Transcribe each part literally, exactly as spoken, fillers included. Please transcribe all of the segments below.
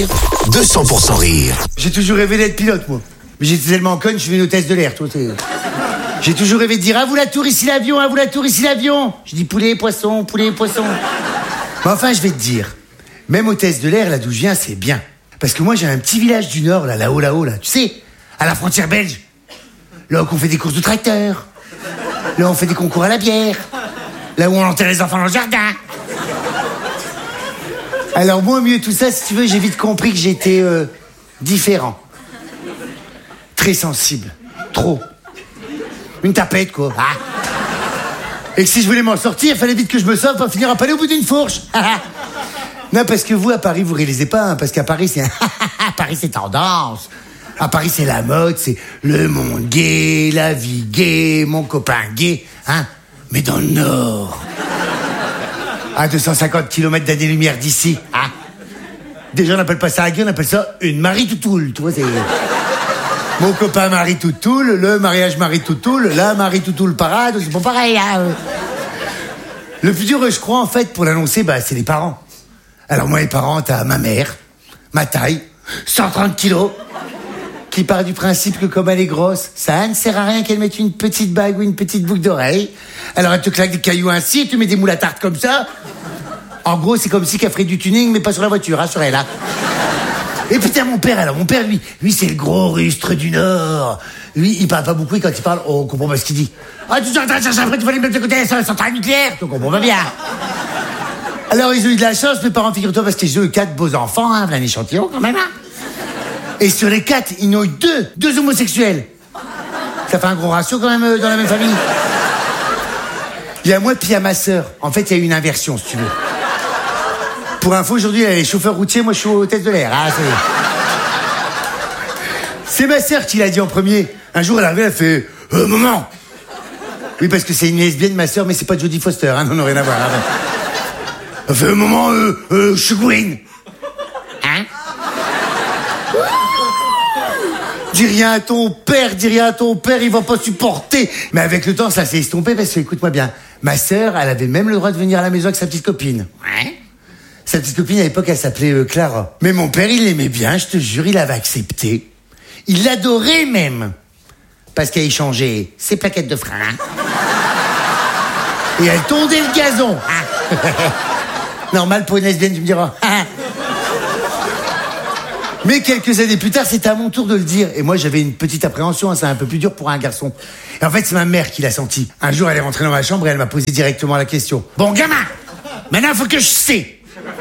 deux cents pour cent rire. J'ai toujours rêvé d'être pilote, moi. Mais j'étais tellement conne, je suis une hôtesse de l'air, toi. T'es... J'ai toujours rêvé de dire « À vous la tour, ici l'avion, à vous la tour, ici l'avion !» Je dis « Poulet, poisson, poulet, poisson !» Mais enfin, je vais te dire, même hôtesse de l'air, là d'où je viens, c'est bien. Parce que moi, j'ai un petit village du Nord, là, là-haut, là-haut, là. Tu sais, à la frontière belge. Là où on fait des courses de tracteurs. Là où on fait des concours à la bière. Là où on enterre les enfants dans le jardin. Alors moi, au milieu de tout ça, si tu veux, j'ai vite compris que j'étais euh, différent. Très sensible. Trop. Une tapette, quoi. Ah. Et que si je voulais m'en sortir, il fallait vite que je me sauve pour finir à palais au bout d'une fourche. Non, parce que vous, à Paris, vous réalisez pas, hein, parce qu'à Paris, c'est... à Paris, c'est tendance. À Paris, c'est la mode, c'est le monde gay, la vie gay, mon copain gay, hein. Mais dans le Nord... à deux cent cinquante kilomètres d'année-lumière d'ici, hein. Déjà, on n'appelle pas ça un gay, on appelle ça une Marie-Toutoule, tu vois, c'est... Mon copain Marie-Toutoule, le mariage Marie-Toutoule, la Marie-Toutoule parade, c'est pas pareil, hein. Le plus dur, je crois, en fait, pour l'annoncer, bah, c'est les parents. Alors moi, les parents, t'as ma mère, ma taille, cent trente kilos, qui part du principe que comme elle est grosse, ça ne sert à rien qu'elle mette une petite bague ou une petite boucle d'oreille. Alors elle te claque des cailloux ainsi, et tu mets des moules à tarte comme ça. En gros, c'est comme si qu'elle ferait du tuning, mais pas sur la voiture, hein, sur elle, là. Et putain, mon père, alors, mon père, lui, lui, c'est le gros rustre du Nord. Lui, il parle pas beaucoup, et quand il parle, on comprend pas ce qu'il dit. Ah, tu t'en train chercher après, tu vas aller mettre de côté sur la centrale nucléaire. Tu comprends pas bien. Alors, ils ont eu de la chance, mes parents, figure-toi, parce qu'ils ont eu quatre beaux enfants, hein, un échantillon, quand même, hein. Et sur les quatre, ils n'ont eu deux, deux homosexuels. Ça fait un gros ratio, quand même, euh, dans la même famille. Il y a moi, puis il y a ma sœur. En fait, il y a eu une inversion, si tu veux. Pour info, aujourd'hui, elle est chauffeur routier, moi, je suis hôtesse de l'air. Ah, c'est... c'est ma sœur qui l'a dit en premier. Un jour, elle est arrivée, elle fait euh, « Maman !» Oui, parce que c'est une lesbienne, ma sœur, mais c'est pas Jodie Foster, hein, non, non, rien à voir. Hein. Elle fait « Maman, euh, euh, je suis Gwyn. » Hein? Dis rien à ton père, dis rien à ton père, il va pas supporter. Mais avec le temps, ça s'est estompé parce que, écoute-moi bien, ma sœur, elle avait même le droit de venir à la maison avec sa petite copine. Ouais. Sa petite copine, à l'époque, elle s'appelait euh, Clara. Mais mon père, il l'aimait bien, je te jure, il avait accepté. Il l'adorait même. Parce qu'elle échangeait ses plaquettes de frein. Et elle tondait le gazon. Normal pour une lesbienne, tu me diras. Mais quelques années plus tard, c'était à mon tour de le dire. Et moi, j'avais une petite appréhension, hein, c'est un peu plus dur pour un garçon. Et en fait, c'est ma mère qui l'a senti. Un jour, elle est rentrée dans ma chambre et elle m'a posé directement la question. « Bon, gamin, maintenant, il faut que je sais. »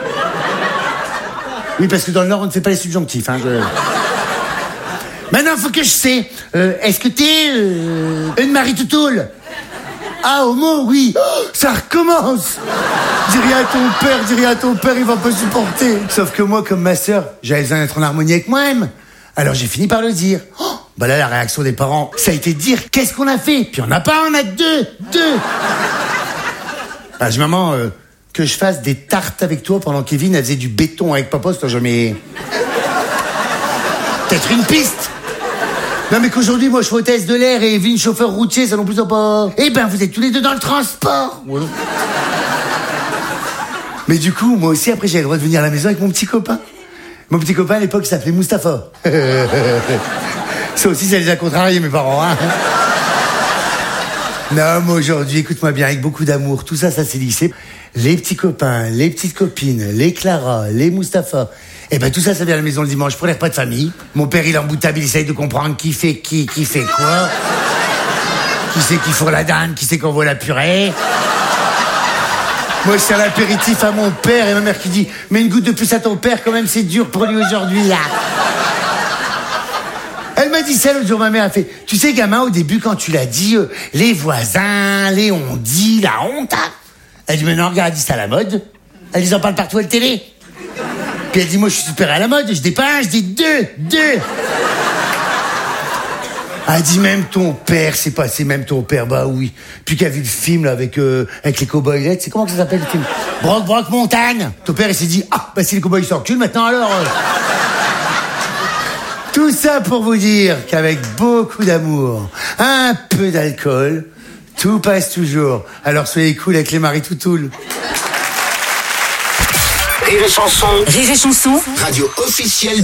Oui, parce que dans le Nord, on ne fait pas les subjonctifs. Hein, je... Maintenant, il faut que je sais. Euh, est-ce que t'es euh, une Marie-Toutoule? Ah, homo, oui. Oh, ça recommence. Dis rien à ton père, dis rien à ton père, il va pas supporter. Sauf que moi, comme ma sœur, j'avais besoin d'être en harmonie avec moi-même. Alors j'ai fini par le dire. Oh, bah là, la réaction des parents, ça a été de dire, qu'est-ce qu'on a fait? Puis on n'a pas, on a deux, deux. Ah, je maman, euh, que je fasse des tartes avec toi pendant que Kevin, elle faisait du béton avec papa, c'est jamais... Peut-être une piste. Non mais qu'aujourd'hui, moi, je suis hôtesse de l'air et Evelyne, chauffeur routier, ça non plus, ça pas... Eh ben, vous êtes tous les deux dans le transport. Ouais. Mais du coup, moi aussi, après, j'avais le droit de venir à la maison avec mon petit copain. Mon petit copain, à l'époque, il s'appelait Mustapha. Ça aussi, ça les a contrariés, mes parents, hein. Non, moi, aujourd'hui, écoute-moi bien, avec beaucoup d'amour, tout ça, ça s'est lissé. Les petits copains, les petites copines, les Clara, les Mustapha... Eh ben tout ça, ça vient à la maison le dimanche pour les repas de famille. Mon père, il est emboutable, il essaye de comprendre qui fait qui, qui fait quoi. Qui c'est qui fourre la dinde, qui c'est qu'on voit la purée. Moi, je sers l'apéritif à mon père et ma mère qui dit « Mais une goutte de plus à ton père, quand même, c'est dur pour lui aujourd'hui, là. » Elle m'a dit ça l'autre jour, ma mère a fait « Tu sais, gamin, au début, quand tu l'as dit, euh, les voisins, les on-dit, la honte, hein. » Elle dit « Mais non, regarde, c'est à la mode. » Elle dit « Ils en parlent partout à la télé. » Puis elle dit, moi, je suis super à la mode, je dis pas un, je dis deux, deux. Elle dit, même ton père, c'est passé, même ton père, bah oui. Puis qu'elle a vu le film, là, avec, euh, avec les cow-boys, c'est comment que ça s'appelle, le film? Broc, broc, montagne. Ton père, il s'est dit, ah, bah si les cow-boys s'enculent, maintenant, alors... Euh... Tout ça pour vous dire qu'avec beaucoup d'amour, un peu d'alcool, tout passe toujours. Alors soyez cool avec les Marie-Toutoule. Rire et Chanson, Rire et Chanson, radio officielle